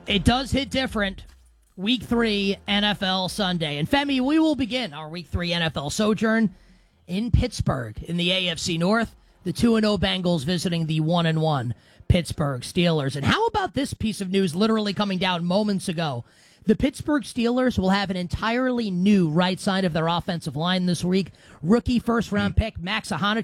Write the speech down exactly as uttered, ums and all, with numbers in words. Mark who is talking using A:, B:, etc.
A: It does hit different. Week three N F L Sunday. And Femi, we will begin our week three N F L sojourn in Pittsburgh in the A F C North. The two and oh Bengals visiting the one and one Pittsburgh Steelers. And how about this piece of news literally coming down moments ago? The Pittsburgh Steelers will have an entirely new right side of their offensive line this week. Rookie first-round pick Max Ahanichuk